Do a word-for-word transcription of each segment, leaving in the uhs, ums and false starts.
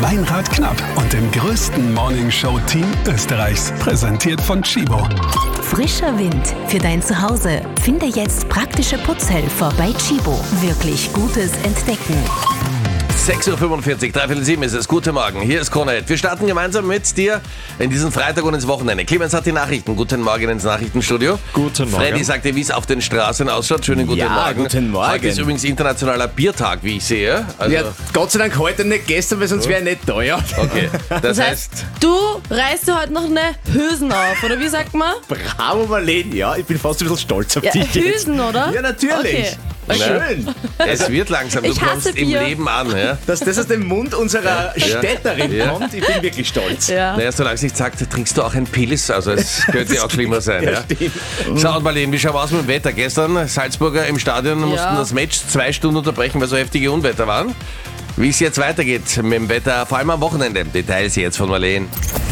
Meinrad Knapp und dem größten Morningshow-Team Österreichs. Präsentiert von Chibo. Frischer Wind für dein Zuhause. Finde jetzt praktische Putzhelfer bei Chibo. Wirklich Gutes entdecken. sechs Uhr fünfundvierzig, dreiviertel sieben ist es. Guten Morgen, hier ist Krone Hit. Wir starten gemeinsam mit dir in diesen Freitag und ins Wochenende. Clemens hat die Nachrichten. Guten Morgen ins Nachrichtenstudio. Guten Morgen. Freddy sagt dir, wie es auf den Straßen ausschaut. Schönen guten Ja, Morgen. guten Morgen. Heute ist übrigens internationaler Biertag, wie ich sehe. Also, Ja, Gott sei Dank heute nicht gestern, weil sonst wäre ich nicht da, ja. okay. Das, Das heißt, heißt, du reißt dir heute noch eine Hülsen auf, oder wie sagt man? Bravo, Marlene. Ja, ich bin fast ein bisschen stolz auf Ja, dich jetzt. Hülsen, oder? Ja, natürlich. Okay. Schön. es wird langsam. Du Ich hasse kommst im Bier. Leben an. Ja? Dass das aus dem Mund unserer Städterin Ja. kommt, ich bin wirklich stolz. Ja. Naja, solange es nicht sagt, trinkst du auch ein Pilz. Also es könnte auch schlimmer sein. Ja, Ja? stimmt. So, und Marlene, wie schauen wir aus mit dem Wetter? Gestern Salzburger im Stadion mussten das Match zwei Stunden unterbrechen, weil so heftige Unwetter waren. Wie es jetzt weitergeht mit dem Wetter, vor allem am Wochenende. Details jetzt von Marlene.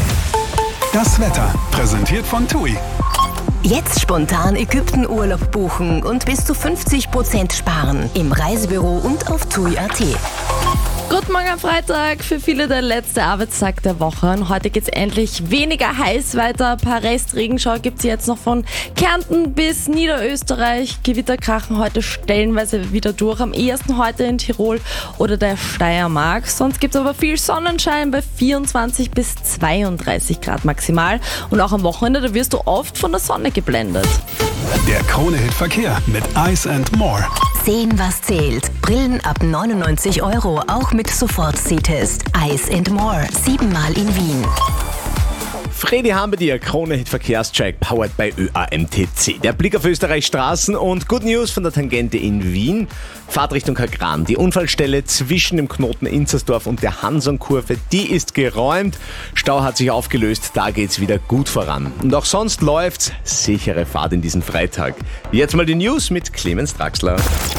Das Wetter, präsentiert von TUI. Jetzt spontan Ägypten-Urlaub buchen und bis zu fünfzig Prozent sparen. Im Reisebüro und auf tui punkt at. Guten Morgen am Freitag, für viele der letzte Arbeitstag der Woche. Und heute geht es endlich weniger heiß weiter. Ein paar Restregenschau gibt es jetzt noch von Kärnten bis Niederösterreich. Gewitter krachen heute stellenweise wieder durch. Am ehesten heute in Tirol oder der Steiermark. Sonst gibt es aber viel Sonnenschein bei vierundzwanzig bis zweiunddreißig Grad maximal. Und auch am Wochenende, da wirst du oft von der Sonne geblendet. Der Krone-Hit-Verkehr mit Ice and More. Sehen, was zählt. Brillen ab neunundneunzig Euro, auch mit Sofort-Sehtest. Ice and More, siebenmal in Wien. Fredi haben wir dir, Krone-Hit Verkehrscheck, powered by Ö A M T C. Der Blick auf Österreichs Straßen und Good News von der Tangente in Wien. Fahrtrichtung Kagran. Die Unfallstelle zwischen dem Knoten Inzersdorf und der Hansonkurve, die ist geräumt. Stau hat sich aufgelöst, da geht's wieder gut voran. Und auch sonst läuft's. Sichere Fahrt in diesen Freitag. Jetzt mal die News mit Clemens Draxler.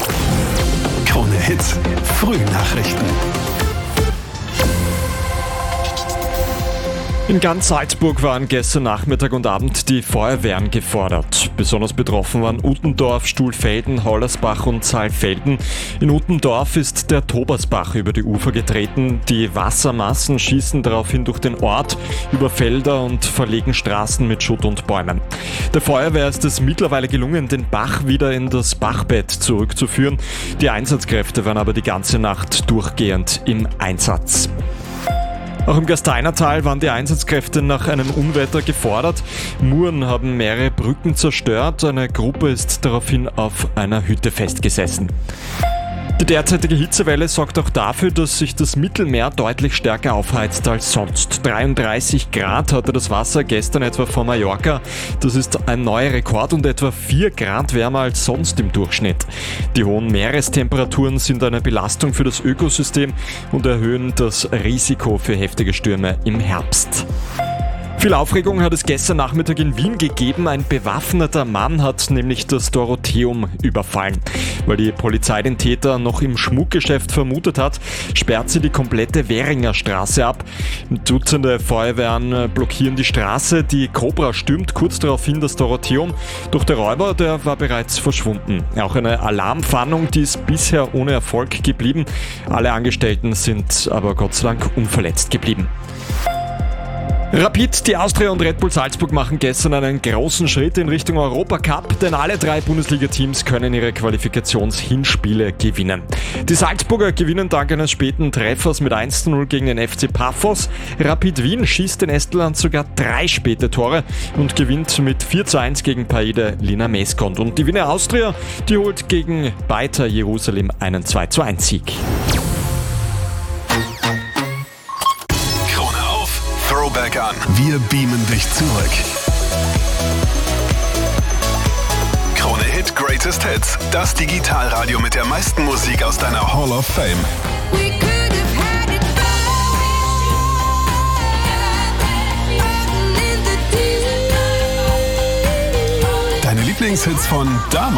Krone Hits, Frühnachrichten. In ganz Salzburg waren gestern Nachmittag und Abend die Feuerwehren gefordert. Besonders betroffen waren Uttendorf, Stuhlfelden, Hollersbach und Saalfelden. In Uttendorf ist der Tobersbach über die Ufer getreten. Die Wassermassen schießen daraufhin durch den Ort, über Felder und verlegen Straßen mit Schutt und Bäumen. Der Feuerwehr ist es mittlerweile gelungen, den Bach wieder in das Bachbett zurückzuführen. Die Einsatzkräfte waren aber die ganze Nacht durchgehend im Einsatz. Auch im Gasteinertal waren die Einsatzkräfte nach einem Unwetter gefordert. Muren haben mehrere Brücken zerstört. Eine Gruppe ist daraufhin auf einer Hütte festgesessen. Die derzeitige Hitzewelle sorgt auch dafür, dass sich das Mittelmeer deutlich stärker aufheizt als sonst. dreiunddreißig Grad hatte das Wasser gestern etwa vor Mallorca. Das ist ein neuer Rekord und etwa vier Grad wärmer als sonst im Durchschnitt. Die hohen Meerestemperaturen sind eine Belastung für das Ökosystem und erhöhen das Risiko für heftige Stürme im Herbst. Viel Aufregung hat es gestern Nachmittag in Wien gegeben. Ein bewaffneter Mann hat nämlich das Dorotheum überfallen. Weil die Polizei den Täter noch im Schmuckgeschäft vermutet hat, sperrt sie die komplette Währinger Straße ab. Dutzende Feuerwehren blockieren die Straße. Die Cobra stürmt kurz daraufhin das Dorotheum. Doch der Räuber, der war bereits verschwunden. Auch eine Alarmfahndung, die ist bisher ohne Erfolg geblieben. Alle Angestellten sind aber Gott sei Dank unverletzt geblieben. Rapid, die Austria und Red Bull Salzburg machen gestern einen großen Schritt in Richtung Europacup, denn alle drei Bundesliga-Teams können ihre Qualifikationshinspiele gewinnen. Die Salzburger gewinnen dank eines späten Treffers mit eins zu null gegen den F C Paphos. Rapid Wien schießt in Estland sogar drei späte Tore und gewinnt mit vier zu eins gegen Paide Lina Meskond. Und die Wiener Austria, die holt gegen Beitar Jerusalem einen zwei zu eins Sieg. Throwback an. Wir beamen dich zurück. Krone Hit Greatest Hits. Das Digitalradio mit der meisten Musik aus deiner Hall of Fame. Deine Lieblingshits von damals.